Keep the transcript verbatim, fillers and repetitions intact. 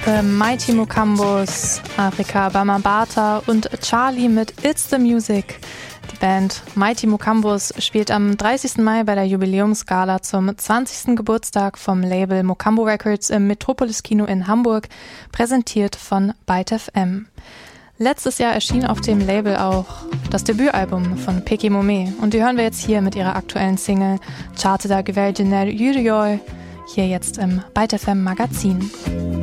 The Mighty Mokambos, Afrika Bambaataa und Charlie mit It's the Music. Die Band Mighty Mokambos spielt am dreißigsten Mai bei der Jubiläumsgala zum zwanzigsten Geburtstag vom Label Mokambo Records im Metropolis Kino in Hamburg, präsentiert von Byte F M. Letztes Jahr erschien auf dem Label auch das Debütalbum von Peki Mome und die hören wir jetzt hier mit ihrer aktuellen Single Charteda Geverdiner Yurioi, hier jetzt im Byte F M Magazin.